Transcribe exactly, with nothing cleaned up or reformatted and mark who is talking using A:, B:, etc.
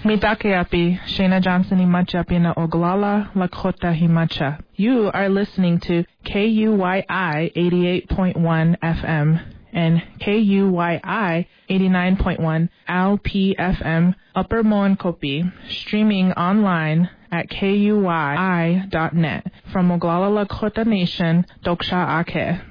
A: Mitake api, Shayna Johnson himacha pina Oglala Lakota himacha. You are listening to K U Y I eighty-eight point one F M and K U Y I eighty-nine point one L P F M Upper Moenkopi, streaming online at K U Y I dot net from Oglala Lakota Nation, Doksha Ake.